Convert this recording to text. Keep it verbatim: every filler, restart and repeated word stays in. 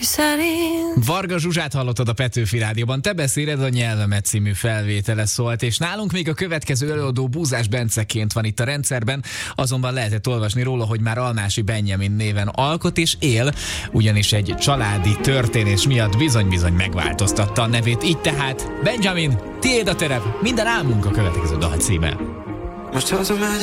szerint. Varga Zsuzsát hallottad a Petőfi Rádióban. Te beszéled a Nyelvemet című felvétele szólt, és nálunk még a következő előadó Búzás Benceként van itt a rendszerben, azonban lehetett olvasni róla, hogy már Almási Benjamin néven alkot és él, ugyanis egy családi történés miatt bizony-bizony megváltoztatta a nevét. Így tehát, Benjamin, tiéd a terep, minden álmunk a következő dal címe. Most hazamegy